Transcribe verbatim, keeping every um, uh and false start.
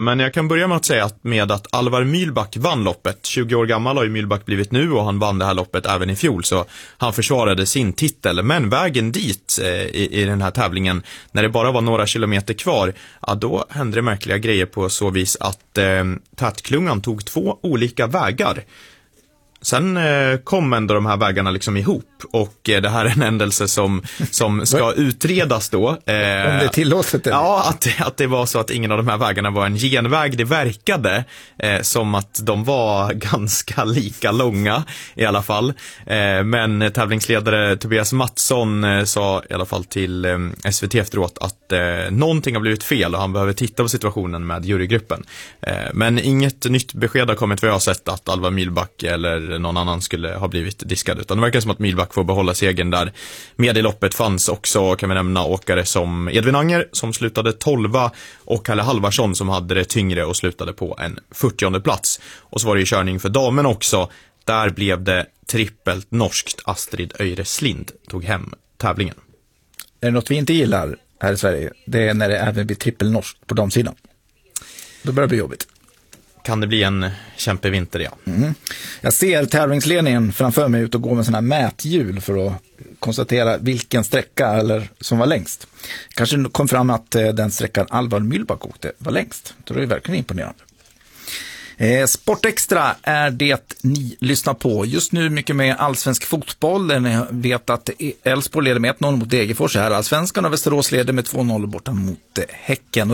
men jag kan börja med att säga att med att Alvar Mühlback vann loppet. tjugo år gammal har ju Mühlback blivit nu och han vann det här loppet även i fjol, så han försvarade sin titel. Men vägen dit eh, i, i den här tävlingen, när det bara var några kilometer kvar, ja, då hände det märkliga grejer på så vis att eh, tätklungan tog två olika vägar. Sen eh, kom ändå de här vägarna liksom ihop, och eh, det här är en händelse som, som ska utredas då. Eh, Om det är tillåtet? Eller? Ja, att, att det var så att ingen av de här vägarna var en genväg. Det verkade eh, som att de var ganska lika långa i alla fall. Eh, men tävlingsledare Tobias Mattsson eh, sa i alla fall till eh, S V T efteråt att eh, någonting har blivit fel och han behöver titta på situationen med jurygruppen. Eh, men inget nytt besked har kommit vad jag har sett att Alvar Mühlback eller någon annan skulle ha blivit diskad, utan det verkar som att Mühlback får behålla segern där. Med i loppet fanns också, kan vi nämna, åkare som Edvin Anger som slutade tolva och Kalle Halvarsson som hade det tyngre och slutade på en fyrtionde plats. Och så var det ju körning för damen också. Där blev det trippelt norskt. Astrid Øyre-Slind tog hem tävlingen. Är det något vi inte gillar här i Sverige? Det är när det även blir trippel norskt på damsidan. Då börjar det bli jobbigt. Kan det bli en kämpevinter, ja. Mm. Jag ser tävlingsledningen framför mig ut och gå med sådana här mäthjul för att konstatera vilken sträcka eller som var längst. Kanske kom fram att den sträckan Alvar Mühlback åkte var längst. Det är verkligen imponerande. Eh, Sportextra är det ni lyssnar på. Just nu mycket med allsvensk fotboll. Där ni vet att Elfsborg leder med ett noll mot Degerfors här. Allsvenskan och Västerås leder med två noll borta mot Häcken.